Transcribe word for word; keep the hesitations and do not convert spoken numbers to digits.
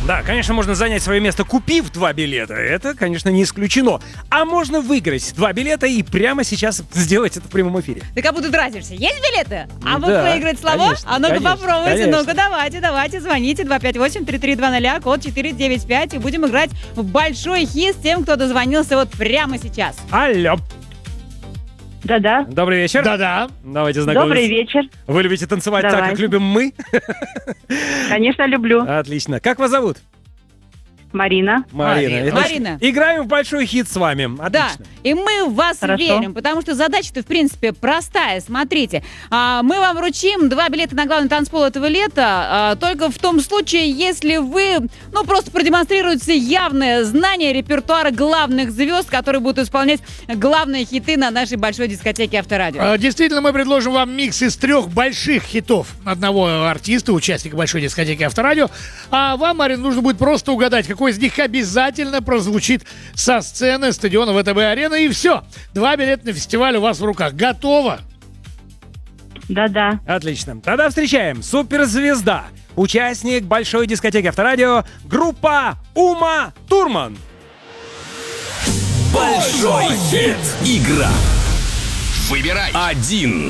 Да, конечно, можно занять свое место, купив два билета. Это, конечно, не исключено. А можно выиграть два билета и прямо сейчас сделать это в прямом эфире. Ты как будто тратишься. Есть билеты? А вот Да, выиграть слова? конечно, А ну-ка конечно, попробуйте. конечно. Ну-ка давайте, давайте. Звоните два пять восемь три три два ноль, код четыре девять пять. И будем играть в большой хит с тем, кто дозвонился вот прямо сейчас. Алло. Да-да. Добрый вечер. Да-да. Давайте знакомиться. Добрый вечер. Вы любите танцевать так, как Давайте. любим мы? Конечно, люблю. Отлично. Как вас зовут? Марина. Марина. Марина. Итак, Марина. Играем в большой хит с вами. Да, Отлично. и мы в вас Хорошо. верим, потому что задача-то, в принципе, простая. Смотрите, а, мы вам вручим два билета на главный танцпол этого лета, а, только в том случае, если вы, ну, просто продемонстрируете явное знание репертуара главных звезд, которые будут исполнять главные хиты на нашей большой дискотеке Авторадио. А, Действительно, мы предложим вам микс из трех больших хитов одного артиста, участника большой дискотеки Авторадио. А вам, Марин, нужно будет просто угадать, какой из них обязательно прозвучит со сцены стадиона ВТБ-арена. И все. Два билета на фестиваль у вас в руках. Готово? Да-да. Отлично. Тогда встречаем суперзвезда, участник большой дискотеки Авторадио, группа Ума Турман. Большой хит. Игра. Выбирай один.